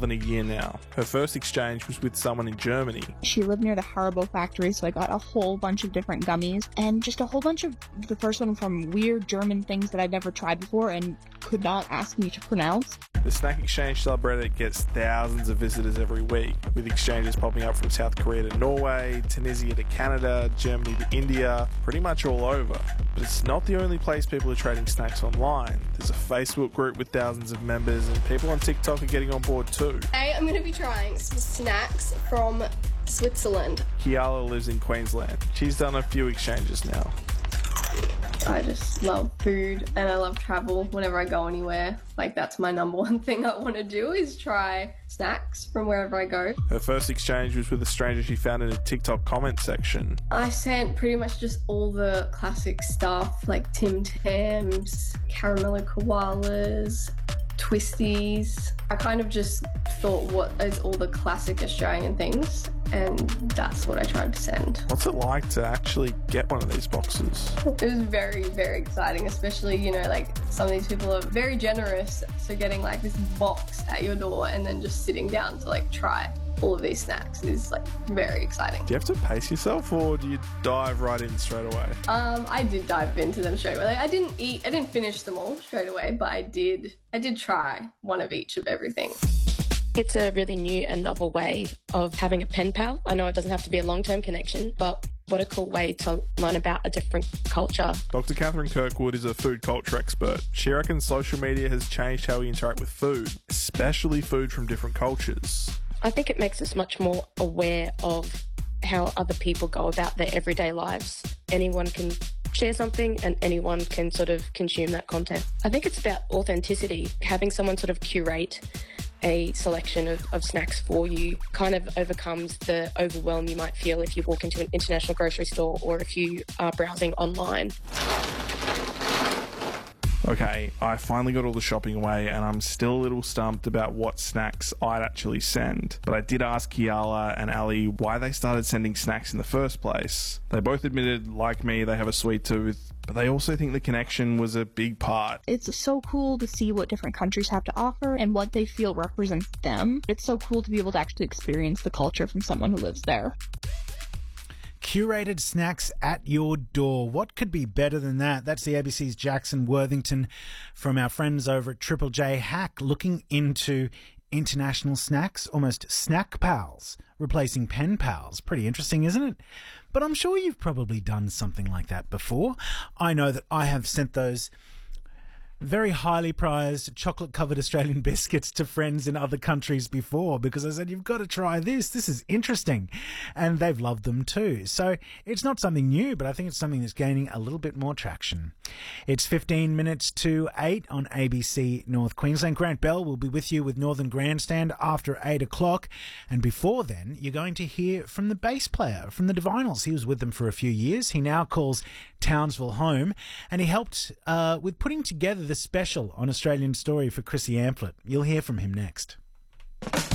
than a year now. Her first exchange was with someone in Germany. She lived near the Haribo factory, so I got a whole bunch of different gummies and just a whole bunch of the first one from weird German things that I'd never tried before and could not ask me to pronounce. The Snack Exchange subreddit gets thousands of visitors every week, with exchanges popping up from South Korea to Norway, Tunisia to Canada, Germany to India, pretty much all over. But it's not the only place people are trading snacks online. There's a Facebook group with thousands of members, and people on TikTok are getting on board too. Today I'm going to be trying some snacks from Switzerland. Kiala lives in Queensland. She's done a few exchanges now. I just love food and I love travel whenever I go anywhere. Like, that's my number one thing I want to do is try snacks from wherever I go. Her first exchange was with a stranger she found in a TikTok comment section. I sent pretty much just all the classic stuff like Tim Tams, Caramello Koalas, Twisties. I kind of just thought, what is all the classic Australian things? And that's what I tried to send. What's it like to actually get one of these boxes? It was very, very exciting, especially, you know, like some of these people are very generous. So getting like this box at your door and then just sitting down to like try all of these snacks is like very exciting. Do you have to pace yourself or do you dive right in straight away? I did dive into them straight away. Like, I didn't finish them all straight away, but I did try one of each of everything. It's a really new and novel way of having a pen pal. I know it doesn't have to be a long-term connection, but what a cool way to learn about a different culture. Dr. Catherine Kirkwood is a food culture expert. She reckons social media has changed how we interact with food, especially food from different cultures. I think it makes us much more aware of how other people go about their everyday lives. Anyone can share something and anyone can sort of consume that content. I think it's about authenticity. Having someone sort of curate a selection of snacks for you kind of overcomes the overwhelm you might feel if you walk into an international grocery store or if you are browsing online. Okay, I finally got all the shopping away and I'm still a little stumped about what snacks I'd actually send. But I did ask Kiala and Ali why they started sending snacks in the first place. They both admitted, like me, they have a sweet tooth, but they also think the connection was a big part. It's so cool to see what different countries have to offer and what they feel represents them. It's so cool to be able to actually experience the culture from someone who lives there. Curated snacks at your door. What could be better than that? That's the ABC's Jackson Worthington from our friends over at Triple J Hack, looking into international snacks, almost snack pals, replacing pen pals. Pretty interesting, isn't it? But I'm sure you've probably done something like that before. I know that I have sent those very highly prized chocolate-covered Australian biscuits to friends in other countries before because I said, you've got to try this. This is interesting. And they've loved them too. So it's not something new, but I think it's something that's gaining a little bit more traction. It's 15 minutes to 8 on ABC North Queensland. Grant Bell will be with you with Northern Grandstand after 8 o'clock. And before then, you're going to hear from the bass player from the Divinals. He was with them for a few years. He now calls Townsville home, and he helped with putting together the special on Australian Story for Chrissy Amplet. You'll hear from him next.